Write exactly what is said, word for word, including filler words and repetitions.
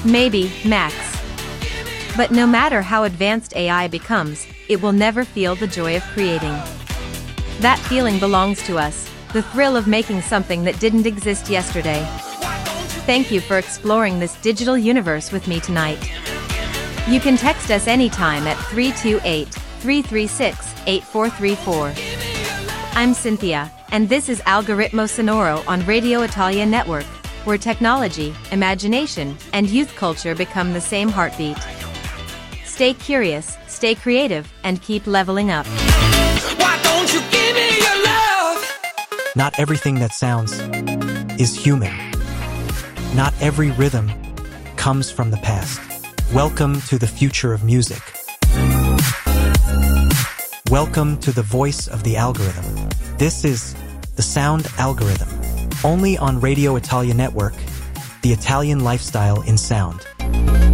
Maybe, Max. But no matter how advanced A I becomes, it will never feel the joy of creating. That feeling belongs to us, the thrill of making something that didn't exist yesterday. Thank you for exploring this digital universe with me tonight. You can text us anytime at three two eight, three three six, eight four three four. I'm Cynthia, and this is Algoritmo Sonoro on Radio Italia Network, where technology, imagination, and youth culture become the same heartbeat. Stay curious, stay creative, and keep leveling up. Why don't you give me your love? Not everything that sounds is human. Not every rhythm comes from the past. Welcome to the future of music. Welcome to the voice of the algorithm. This is the Sound Algorithm, only on Radio Italia Network, the Italian lifestyle in sound.